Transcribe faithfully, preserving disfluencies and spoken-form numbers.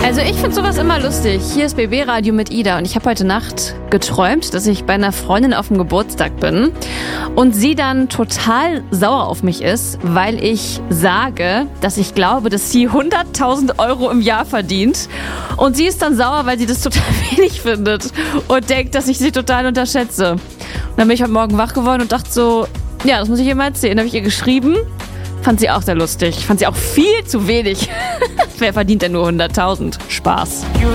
Also ich finde sowas immer lustig. Hier ist B B Radio mit Ida und ich habe heute Nacht geträumt, dass ich bei einer Freundin auf dem Geburtstag bin und sie dann total sauer auf mich ist, weil ich sage, dass ich glaube, dass sie hunderttausend Euro im Jahr verdient, und sie ist dann sauer, weil sie das total wenig findet und denkt, dass ich sie total unterschätze. Und dann bin ich heute Morgen wach geworden und dachte so, ja, das muss ich ihr mal erzählen. Dann habe ich ihr geschrieben. Fand sie auch sehr lustig. Fand sie auch viel zu wenig. Wer verdient denn nur hunderttausend? Spaß.